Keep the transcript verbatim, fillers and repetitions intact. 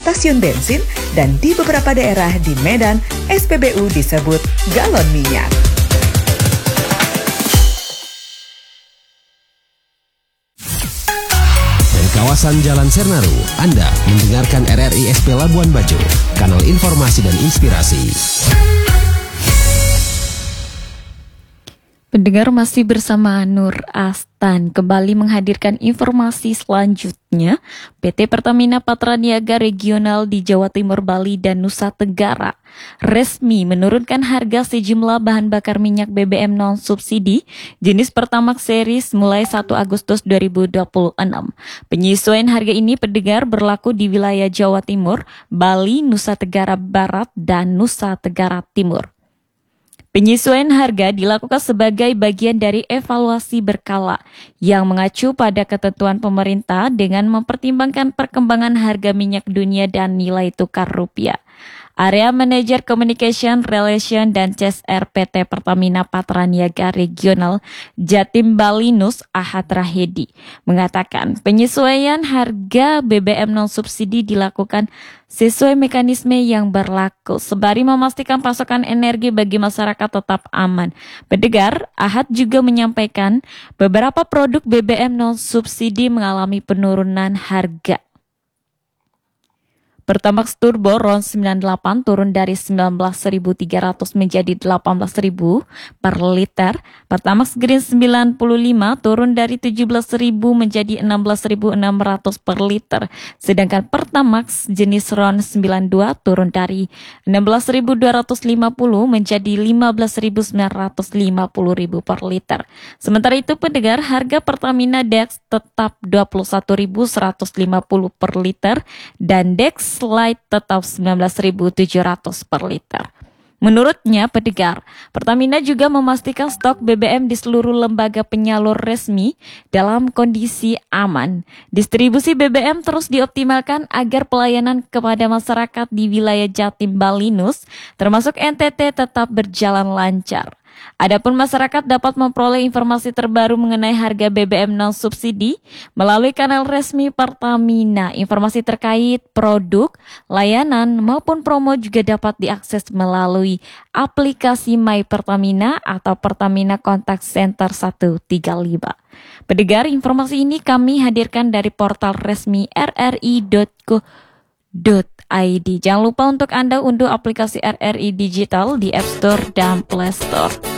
stasiun bensin, dan di beberapa daerah di Medan, S P B U disebut galon minyak. Dari kawasan Jalan Sernaru, Anda mendengarkan R R I S P Labuan Bajo, kanal informasi dan inspirasi. Pendengar, masih bersama Nur Astan, kembali menghadirkan informasi selanjutnya. P T Pertamina Patraniaga Regional di Jawa Timur, Bali, dan Nusa Tenggara resmi menurunkan harga sejumlah bahan bakar minyak B B M non-subsidi jenis Pertamax Series mulai satu Agustus dua ribu dua puluh enam. Penyesuaian harga ini, pendengar, berlaku di wilayah Jawa Timur, Bali, Nusa Tenggara Barat, dan Nusa Tenggara Timur. Penyesuaian harga dilakukan sebagai bagian dari evaluasi berkala yang mengacu pada ketentuan pemerintah dengan mempertimbangkan perkembangan harga minyak dunia dan nilai tukar rupiah. Area Manager Communication Relation dan C S R P T Pertamina Patraniaga Regional Jatim Bali Nus Ahad Rahedi mengatakan penyesuaian harga B B M non-subsidi dilakukan sesuai mekanisme yang berlaku sembari memastikan pasokan energi bagi masyarakat tetap aman. Pendengar, Ahad juga menyampaikan beberapa produk B B M non-subsidi mengalami penurunan harga. Pertamax Turbo RON sembilan puluh delapan turun dari sembilan belas ribu tiga ratus menjadi delapan belas ribu per liter. Pertamax Green sembilan puluh lima turun dari tujuh belas ribu menjadi enam belas ribu enam ratus per liter. Sedangkan Pertamax jenis RON sembilan puluh dua turun dari enam belas ribu dua ratus lima puluh menjadi lima belas ribu sembilan ratus lima puluh per liter. Sementara itu, pendengar, harga Pertamina Dex tetap dua puluh satu ribu seratus lima puluh per liter dan Dex Light tetap sembilan belas ribu tujuh ratus per liter. Menurutnya, pendengar, Pertamina juga memastikan stok B B M di seluruh lembaga penyalur resmi dalam kondisi aman. Distribusi B B M terus dioptimalkan agar pelayanan kepada masyarakat di wilayah Jatim Bali Nus, termasuk N T T, tetap berjalan lancar. Adapun masyarakat dapat memperoleh informasi terbaru mengenai harga B B M non-subsidi melalui kanal resmi Pertamina. Informasi terkait produk, layanan, maupun promo juga dapat diakses melalui aplikasi My Pertamina atau Pertamina Contact Center seratus tiga puluh lima. Pendengar, informasi ini kami hadirkan dari portal resmi r r i dot co dot i d. Jangan lupa untuk Anda unduh aplikasi R R I Digital di App Store dan Play Store.